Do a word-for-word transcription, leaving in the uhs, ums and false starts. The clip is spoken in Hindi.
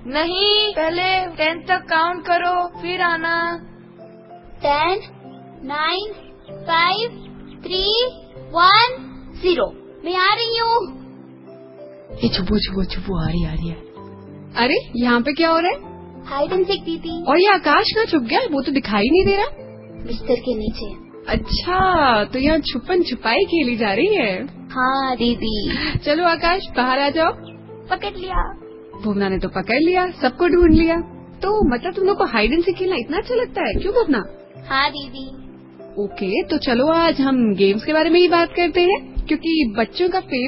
नहीं, पहले टेन तक काउंट करो फिर आना। Ten, nine, five, three, one, zero. मैं आ रही हूँ। ये छुपो छुपो छुपो, आ रही आ रही है। अरे यहाँ पे क्या हो रहा है? हाइड एंड सीक दीदी। और ये आकाश कहाँ छुप गया? वो तो दिखाई नहीं दे रहा। बिस्तर के नीचे। अच्छा, तो यहाँ छुपन छुपाई खेली जा रही है। हाँ दीदी। चलो आकाश, बाहर आ जाओ। पकड़ लिया। भुवना ने तो पकड़ लिया, सबको ढूंढ लिया। तो मतलब तुम लोग को हाइड एंड सीक खेलना इतना अच्छा लगता है, क्यों भुवना? हाँ दीदी। ओके, तो चलो आज हम गेम्स के बारे में ही बात करते हैं, क्योंकि बच्चों का फेवरेट